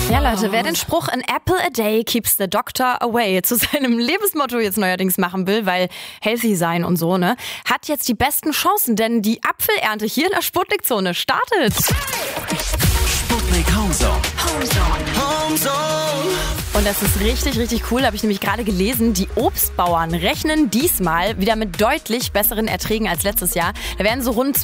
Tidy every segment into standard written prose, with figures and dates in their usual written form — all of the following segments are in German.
Ja, Leute, wer den Spruch "An apple a day keeps the doctor away" zu seinem Lebensmotto jetzt neuerdings machen will, weil healthy sein und so, ne, hat jetzt die besten Chancen, denn die Apfelernte hier in der Sputnik-Zone startet. Sputnik Homezone. Und das ist richtig, richtig cool, habe ich nämlich gerade gelesen. Die Obstbauern rechnen diesmal wieder mit deutlich besseren Erträgen als letztes Jahr. Da werden so rund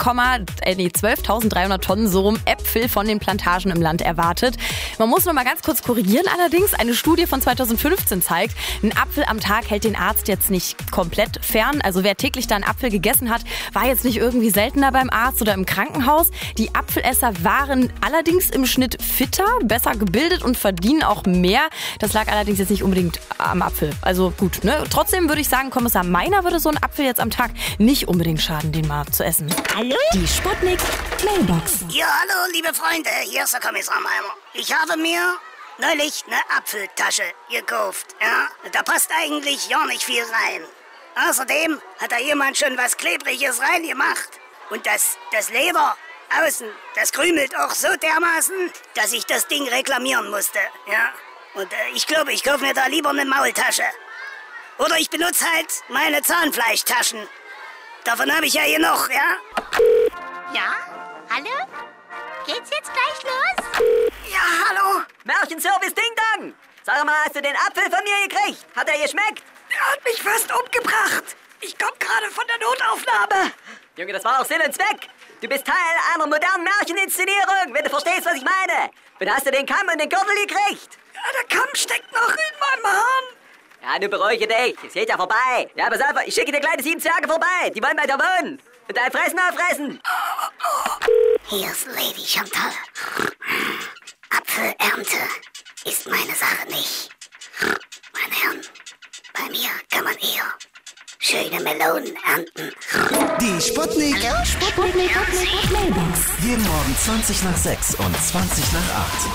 12.300 Tonnen so rum Äpfel von den Plantagen im Land erwartet. Man muss noch mal ganz kurz korrigieren allerdings. Eine Studie von 2015 zeigt, ein Apfel am Tag hält den Arzt jetzt nicht komplett fern. Also wer täglich da einen Apfel gegessen hat, war jetzt nicht irgendwie seltener beim Arzt oder im Krankenhaus. Die Apfelesser waren allerdings im Schnitt fitter, besser gebildet und verdienen auch mehr. Das lag allerdings jetzt nicht unbedingt am Apfel. Also gut, ne? Trotzdem würde ich sagen, Kommissar Meiner würde so ein Apfel jetzt am Tag nicht unbedingt schaden, den mal zu essen. Hallo? Die Sputnik Mailbox. Ja, hallo, liebe Freunde, hier ist der Kommissar Meiner. Ich habe mir neulich eine Apfeltasche gekauft. Ja? Da passt eigentlich gar nicht viel rein. Außerdem hat da jemand schon was Klebriges reingemacht. Und das Leder außen, das krümelt auch so dermaßen, dass ich das Ding reklamieren musste. Ja? Und ich glaube, ich kaufe mir da lieber eine Maultasche. Oder ich benutze halt meine Zahnfleischtaschen. Davon habe ich ja genug, ja? Ja? Hallo? Geht's jetzt gleich los? Ja, hallo? Märchenservice Ding Dong! Sag mal, hast du den Apfel von mir gekriegt? Hat er geschmeckt? Der hat mich fast umgebracht. Ich komme gerade von der Notaufnahme. Junge, das war auch Sinn und Zweck. Du bist Teil einer modernen Märcheninszenierung, wenn du verstehst, was ich meine. Wann hast du den Kamm und den Gürtel gekriegt? Ja, der Kamm steckt noch in meinem Hahn. Ja, du beruhige dich. Es geht ja vorbei. Ja, pass auf, ich schicke dir kleine 7 Zwerge vorbei. Die wollen bei dir wohnen. Und dein Fressen auffressen. Hier ist Lady Chantal. Apfelernte ist meine Sache nicht. Meine Herren, bei mir kann man eher schöne Melonen ernten. Die Sputnik. Sputnik Mailbox. Jeden Morgen 20 nach 6 und 20 nach 8.